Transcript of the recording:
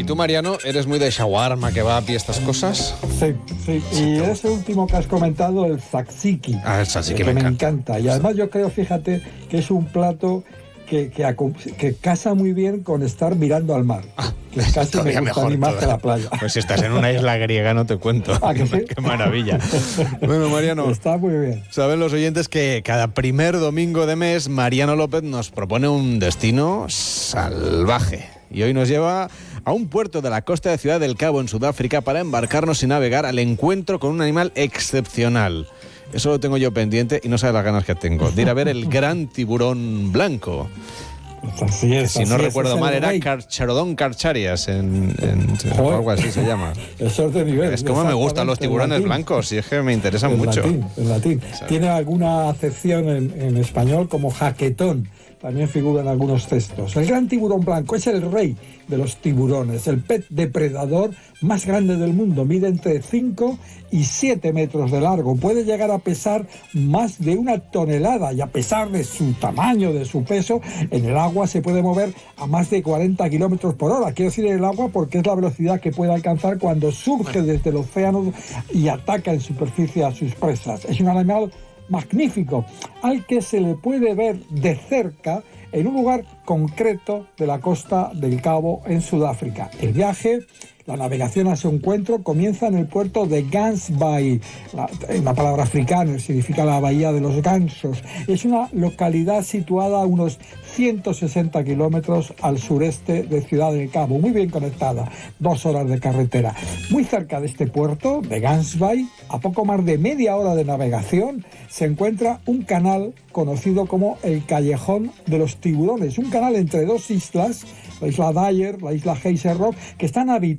tú, Mariano, eres muy de shawarma, kebab y estas cosas? Sí. Y ese último que has comentado, el tzatziki. El tzatziki que me me encanta. Y además yo creo, fíjate, que es un plato que casa muy bien con estar mirando al mar. Que casi me gusta ni más que la playa. Pues si estás en una isla griega, no te cuento. ¿Que sí? Qué maravilla. Bueno, Mariano, está muy bien. Saben los oyentes que cada primer domingo de mes Mariano López nos propone un destino salvaje. Y hoy nos lleva a un puerto de la costa de Ciudad del Cabo, en Sudáfrica, para embarcarnos y navegar al encuentro con un animal excepcional. Eso lo tengo yo pendiente y no sabes las ganas que tengo de ir a ver el gran tiburón blanco. Así es. Si no recuerdo mal, era Carcharodon carcharias en o algo así se llama. Eso es de nivel. Es como me gustan los tiburones blancos, y es que me interesan mucho. En latín. Tiene alguna acepción en español como jaquetón. También figura en algunos textos. El gran tiburón blanco es el rey de los tiburones, el pez depredador más grande del mundo. Mide entre 5 y 7 metros de largo. Puede llegar a pesar más de 1 tonelada y a pesar de su tamaño, de su peso, en el agua se puede mover a más de 40 kilómetros por hora. Quiero decir en el agua porque es la velocidad que puede alcanzar cuando surge desde el océano y ataca en superficie a sus presas. Es un animal magnífico, al que se le puede ver de cerca en un lugar concreto de la costa del Cabo, en Sudáfrica. El viaje, la navegación a su encuentro, comienza en el puerto de Gansbaai. La palabra africana significa la bahía de los gansos. Es una localidad situada a unos 160 kilómetros al sureste de Ciudad del Cabo, muy bien conectada, 2 horas de carretera. Muy cerca de este puerto, de Gansbaai, a poco más de media hora de navegación, se encuentra un canal conocido como el Callejón de los Tiburones, un canal entre 2 islas, la isla Dyer, la isla Heiser Rock, que están habitadas